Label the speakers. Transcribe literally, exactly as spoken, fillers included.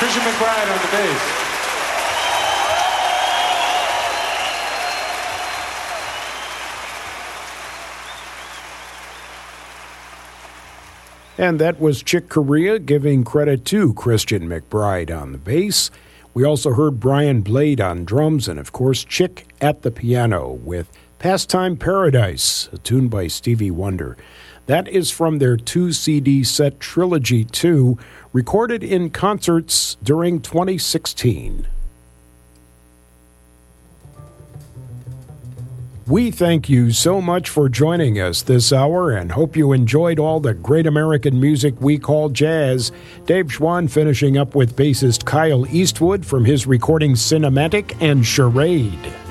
Speaker 1: Christian McBride on the bass.
Speaker 2: And that was Chick Corea giving credit to Christian McBride on the bass. We also heard Brian Blade on drums and, of course, Chick at the piano with Pastime Paradise, a tune by Stevie Wonder. That is from their two C D set Trilogy two, recorded in concerts during twenty sixteen. We thank you so much for joining us this hour and hope you enjoyed all the great American music we call jazz. Dave Schwann finishing up with bassist Kyle Eastwood from his recording Cinematic and Charade.